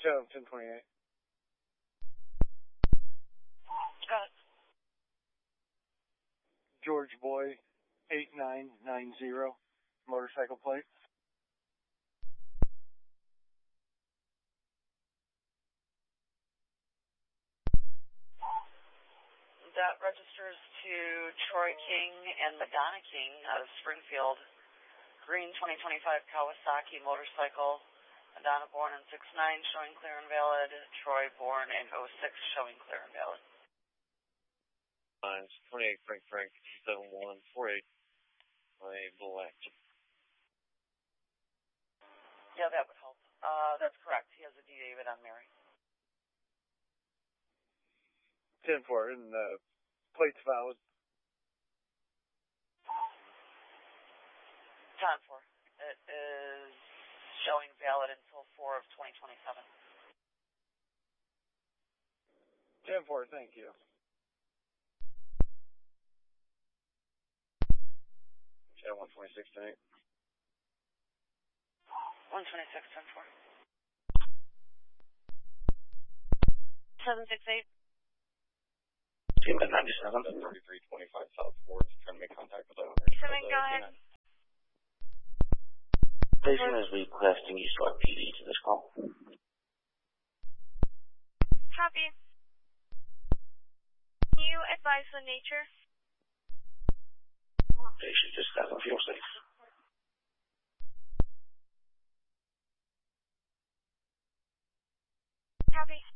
Channel 1028. Got it. George Boy, 8990, motorcycle plate. That registers to Troy King and Madonna King out of Springfield. Green 2025 Kawasaki motorcycle. Madonna born in 6'9", showing clear and valid. Troy born in 06, showing clear and valid. 28 Frank 7148. My black. Yeah, that would help. That's correct. He has a D. David on Mary. 10-4, and the plate's valid. 10-4. It is showing valid until 4 of 2027. 10-4, thank you. Channel 126 tonight. 126, 10-4. 768. Team 97, 3325 South 4th, trying to make contact with the owner. Seven, go ahead. Station is requesting you start PD to this call. Copy. Can you advise the nature? Station just doesn't feel safe. Copy.